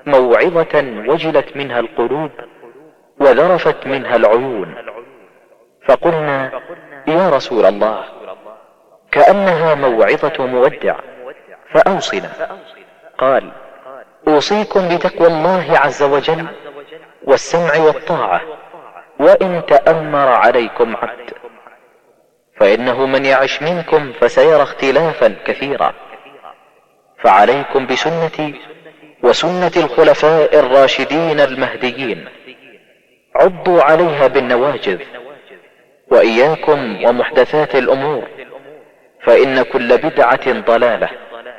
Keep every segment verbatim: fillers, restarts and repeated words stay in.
موعظة وجلت منها القلوب وذرفت منها العيون، فقلنا: يا رسول الله، كأنها موعظة مودع، فأوصنا. قال: أوصيكم بتقوى الله عز وجل والسمع والطاعة وإن تأمر عليكم عبد، فإنه من يعش منكم فسيرى اختلافا كثيرا، فعليكم بسنتي وسنة الخلفاء الراشدين المهديين، عضوا عليها بالنواجذ، وإياكم ومحدثات الأمور، فإن كل بدعة ضلالة.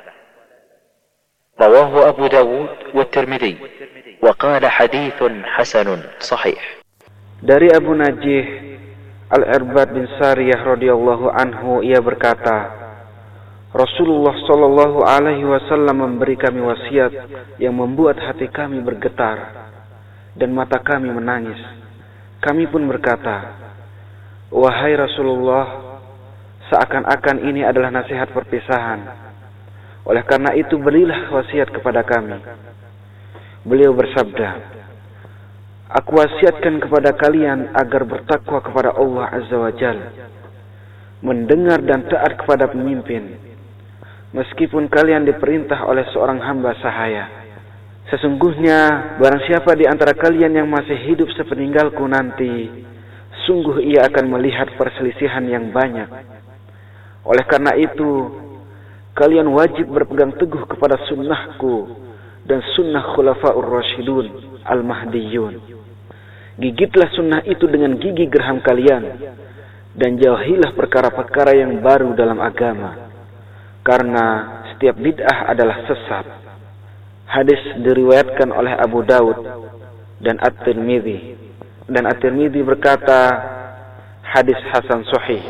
رواه أبو داود والترمذي وقال حديث حسن صحيح. Dari Abu Najih Al-Irbad bin Sariyah radhiyallahu anhu, ia berkata, Rasulullah shallallahu alaihi wasallam memberi kami wasiat yang membuat hati kami bergetar dan mata kami menangis. Kami pun berkata, wahai Rasulullah, seakan-akan ini adalah nasihat perpisahan. Oleh karena itu berilah wasiat kepada kami. Beliau bersabda, aku wasiatkan kepada kalian agar bertakwa kepada Allah Azza wa Jalla, mendengar dan taat kepada pemimpin, meskipun kalian diperintah oleh seorang hamba sahaya. Sesungguhnya barang siapa di antara kalian yang masih hidup sepeninggalku nanti, sungguh ia akan melihat perselisihan yang banyak. Oleh karena itu, kalian wajib berpegang teguh kepada sunnahku dan sunnah khulafaur rasyidun al-mahdiyun. Gigitlah sunnah itu dengan gigi geraham kalian, dan jauhilah perkara-perkara yang baru dalam agama, karena setiap bid'ah adalah sesat. Hadis diriwayatkan oleh Abu Daud dan At-Tirmidzi, dan At-Tirmidzi berkata, hadis hasan sahih.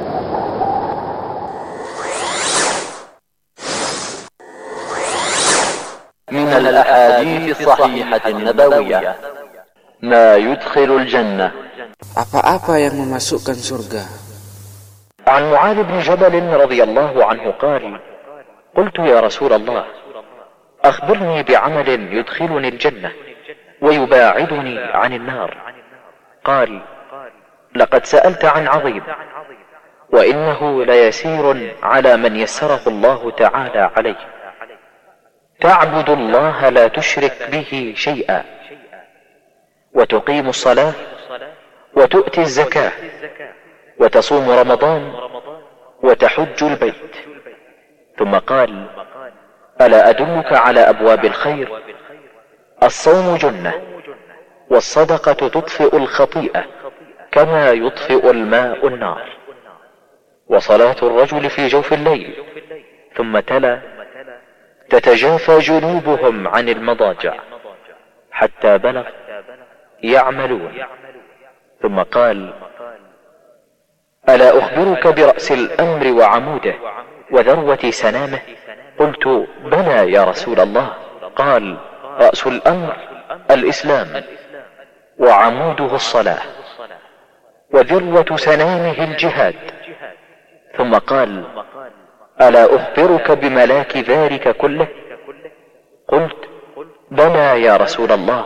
من الأحاديث الصحيحة النبوية ما يدخل الجنة. Apa-apa yang memasukkan surga. عن معاذ بن جبل رضي الله عنه قال: قلت يا رسول الله، أخبرني بعمل يدخلني الجنة ويباعدني عن النار. قال: لقد سألت عن عظيم، وإنه ليسير على من يسره الله تعالى عليه. تعبد الله لا تشرك به شيئا، وتقيم الصلاة، وتؤتي الزكاة، وتصوم رمضان، وتحج البيت. ثم قال: ألا أدلك على أبواب الخير؟ الصوم جنة، والصدقة تطفئ الخطيئة كما يطفئ الماء النار، وصلاة الرجل في جوف الليل. ثم تلا: تتجافى جنوبهم عن المضاجع، حتى بلغ: يعملون. ثم قال: ألا أخبرك برأس الأمر وعموده وذروة سنامه؟ قلت: بلى يا رسول الله. قال: رأس الأمر الإسلام، وعموده الصلاة، وذروة سنامه الجهاد. ثم قال: ألا أخبرك بملاك ذلك كله؟ قلت: بلى يا رسول الله.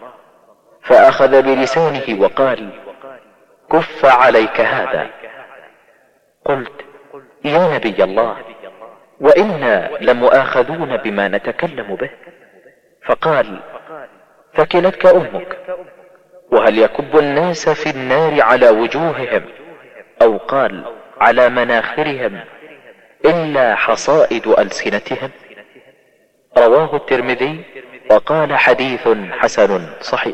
فأخذ بلسانه وقال: كف عليك هذا. قلت: يا نبي الله، وإنا لمؤاخذون بما نتكلم به. فقال: ثكلتك أمك، وهل يكب الناس في النار على وجوههم، أو قال على مناخرهم، إلا حصائد ألسنتهم؟ رواه الترمذي وقال حديث حسن صحيح.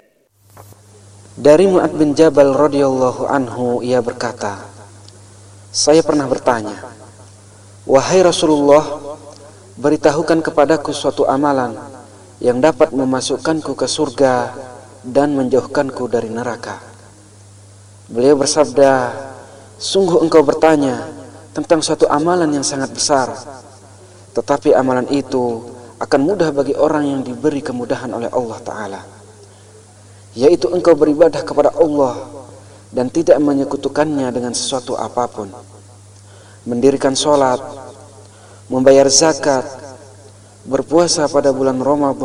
Dari Mu'adz bin Jabal radhiyallahu anhu, ia berkata, saya pernah bertanya, wahai Rasulullah, beritahukan kepadaku suatu amalan yang dapat memasukkanku ke surga dan menjauhkanku dari neraka. Beliau bersabda, sungguh engkau bertanya tentang suatu amalan yang sangat besar, tetapi amalan itu akan mudah bagi orang yang diberi kemudahan oleh Allah Ta'ala, yaitu engkau beribadah kepada Allah dan tidak menyekutukannya dengan sesuatu apapun, mendirikan sholat, membayar zakat, berpuasa pada bulan Ramadan,